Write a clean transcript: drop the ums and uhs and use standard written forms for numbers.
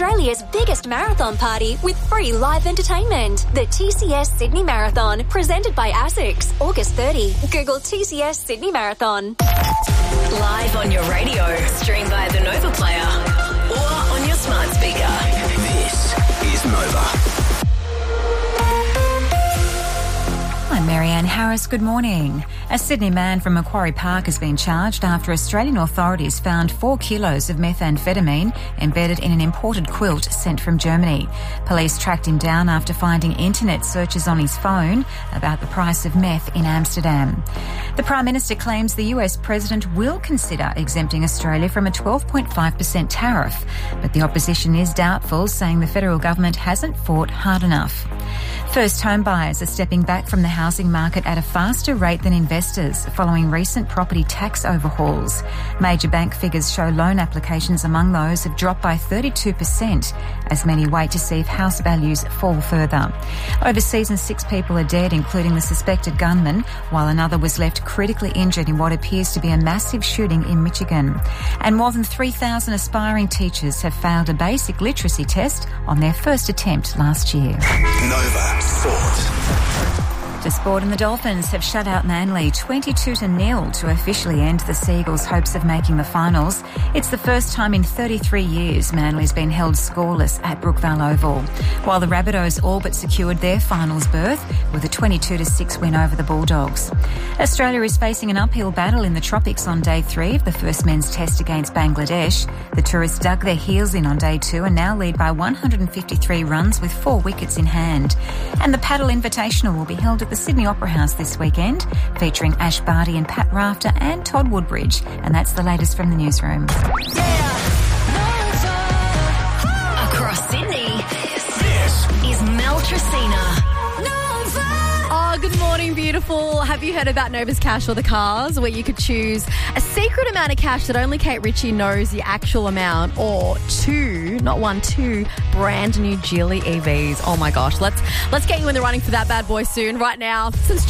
Australia's biggest marathon party with free live entertainment. The TCS Sydney Marathon, presented by ASICS. August 30. Google TCS Sydney Marathon. Live on your radio, stream via the Nova Player or on your smart speaker. This is Nova. I'm Marianne Harris. Good morning. A Sydney man from Macquarie Park has been charged after Australian authorities found 4 kilos of methamphetamine embedded in an imported quilt sent from Germany. Police tracked him down after finding internet searches on his phone about the price of meth in Amsterdam. The Prime Minister claims the US President will consider exempting Australia from a 12.5% tariff, but the opposition is doubtful, saying the federal government hasn't fought hard enough. First home buyers are stepping back from the housing market at a faster rate than investors following recent property tax overhauls. Major bank figures show loan applications among those have dropped by 32% as many wait to see if house values fall further. Overseas, 6 people are dead, including the suspected gunman, while another was left critically injured in what appears to be a massive shooting in Michigan. And more than 3,000 aspiring teachers have failed a basic literacy test on their first attempt last year. Nova Sport. To sport, and the Dolphins have shut out Manly 22-0 to officially end the Seagulls' hopes of making the finals. It's the first time in 33 years Manly's been held scoreless at Brookvale Oval, while the Rabbitohs all but secured their finals berth with a 22-6 win over the Bulldogs. Australia is facing an uphill battle in the tropics on day 3 of the first men's test against Bangladesh. The tourists dug their heels in on day 2 and now lead by 153 runs with 4 wickets in hand. And the Paddle Invitational will be held at the Sydney Opera House this weekend, featuring Ash Barty and Pat Rafter and Todd Woodbridge. And that's the latest from the newsroom. Across Sydney, this is Mel Tracina. Oh, good morning, beautiful. Have you heard about Nova's Cash or the Cars, where you could choose a secret amount of cash that only Kate Ritchie knows the actual amount, or 2 brand new Geely EVs? Oh my gosh, let's get you in the running for that bad boy soon. Right now, since